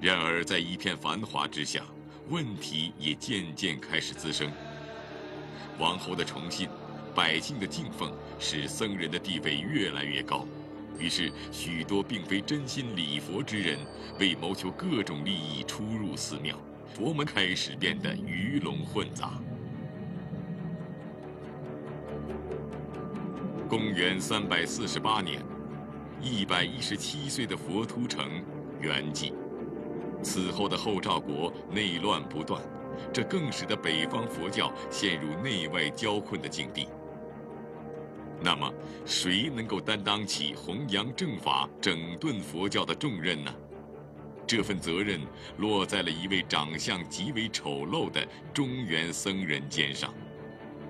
然而，在一片繁华之下，问题也渐渐开始滋生。王侯的崇信，百姓的敬奉，使僧人的地位越来越高。于是，许多并非真心礼佛之人，为谋求各种利益出入寺庙，佛门开始变得鱼龙混杂。公元348年，117岁的佛图澄圆寂。此后的后赵国内乱不断，这更使得北方佛教陷入内外交困的境地。那么，谁能够担当起弘扬正法、整顿佛教的重任呢？这份责任落在了一位长相极为丑陋的中原僧人肩上。